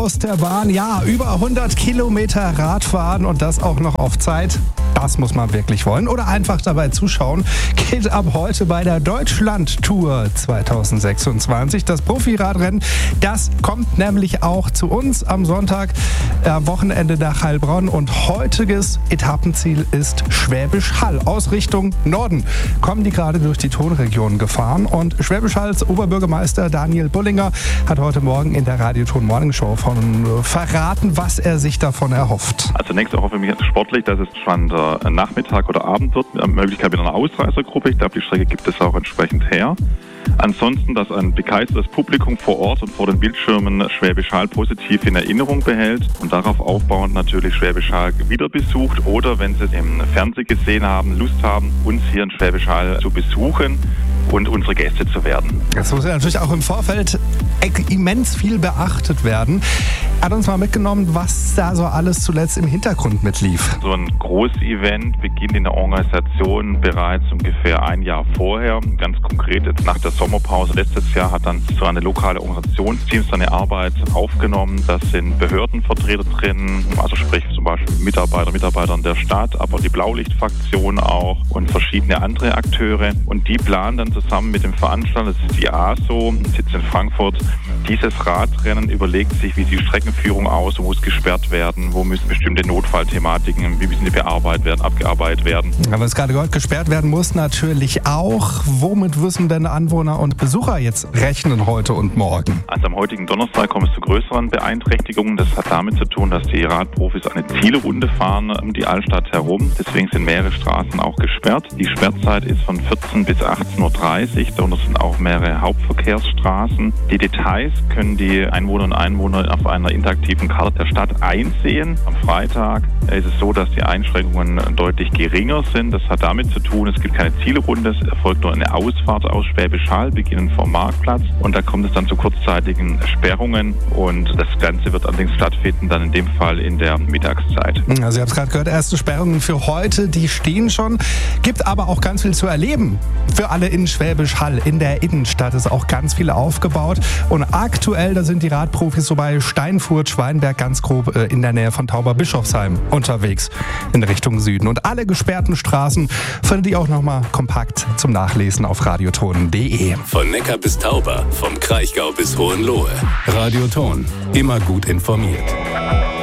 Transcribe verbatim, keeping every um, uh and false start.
aus der Bahn. Ja, über hundert Kilometer Radfahren und das auch noch auf Zeit. Das muss man wirklich wollen. Oder einfach dabei zuschauen. Geht ab heute bei der Deutschland-Tour zweitausendsechsundzwanzig. Das Profiradrennen, das kommt nämlich auch zu uns am Sonntag, am Wochenende nach Heilbronn. Und heutiges Etappenziel ist Schwäbisch Hall. Aus Richtung Norden kommen die gerade durch die Tonregion gefahren. Und Schwäbisch Halls Oberbürgermeister Daniel Bullinger hat heute Morgen in der Radioton Morning Show von verraten, was er sich davon erhofft. Also zunächst erhoffe ich mich sportlich, dass es schon der Nachmittag oder Abend wird, mit Möglichkeit mit einer Ausreißergruppe. Ich glaube, die Strecke gibt es auch entsprechend her. Ansonsten, dass ein begeistertes Publikum vor Ort und vor den Bildschirmen Schwäbisch Hall positiv in Erinnerung behält und darauf aufbauend natürlich Schwäbisch Hall wieder besucht oder, wenn sie es im Fernsehen gesehen haben, Lust haben, uns hier in Schwäbisch Hall zu besuchen und unsere Gäste zu werden. Das muss ja natürlich auch im Vorfeld immens viel beachtet werden. Hat uns mal mitgenommen, was da so alles zuletzt im Hintergrund mitlief. So ein Großevent beginnt in der Organisation bereits ungefähr ein Jahr vorher. Ganz konkret jetzt nach der Sommerpause letztes Jahr hat dann so eine lokale Organisationsteam seine Arbeit aufgenommen. Da sind Behördenvertreter drin, also sprich zum Beispiel Mitarbeiter, Mitarbeiter der Stadt, aber die Blaulichtfraktion auch und verschiedene andere Akteure. Und die planen dann zusammen mit dem Veranstalter, das ist die A S O, sitzt in Frankfurt, dieses Radrennen, überlegt sich, wie sieht die Streckenführung aus, wo muss gesperrt werden, wo müssen bestimmte Notfallthematiken, wie müssen die bearbeitet werden, abgearbeitet werden. Aber es gerade gehört, gesperrt werden muss natürlich auch. Womit müssen denn Anwohner und Besucher jetzt rechnen heute und morgen? Also am heutigen Donnerstag kommt es zu größeren Beeinträchtigungen. Das hat damit zu tun, dass die Radprofis eine Zielrunde fahren um die Altstadt herum. Deswegen sind mehrere Straßen auch gesperrt. Die Sperrzeit ist von vierzehn bis achtzehn Uhr dreißig. Darunter sind auch mehrere Hauptverkehrsstraßen. Die Details können die Einwohnerinnen und Einwohner auf einer interaktiven Karte der Stadt einsehen. Am Freitag ist es so, dass die Einschränkungen deutlich geringer sind. Das hat damit zu tun, es gibt keine Zielrunde, es erfolgt nur eine Ausfahrt aus Schwäbisch Hall, beginnend vom Marktplatz. Und da kommt es dann zu kurzzeitigen Sperrungen. Und das Ganze wird allerdings stattfinden, dann in dem Fall in der Mittagszeit. Also ihr habt es gerade gehört, erste Sperrungen für heute, die stehen schon. Gibt aber auch ganz viel zu erleben für alle in Schwäbisch Hall. In der Innenstadt ist auch ganz viel aufgebaut. Und aktuell, da sind die Radprofis so bei Steinfurt, Schweinberg, ganz grob äh, in der Nähe von Tauberbischofsheim unterwegs in Richtung Süden. Und alle gesperrten Straßen findet ihr auch nochmal kompakt zum Nachlesen auf radioton punkt de. Von Neckar bis Tauber, vom Kraichgau bis Hohenlohe. Radioton, immer gut informiert.